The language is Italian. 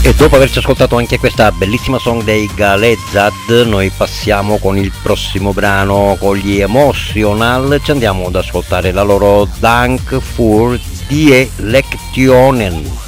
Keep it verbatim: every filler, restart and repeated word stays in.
E dopo averci ascoltato anche questa bellissima song dei Galezad, noi passiamo con il prossimo brano, con gli Emotional. Ci andiamo ad ascoltare la loro Dank für die Lektionen.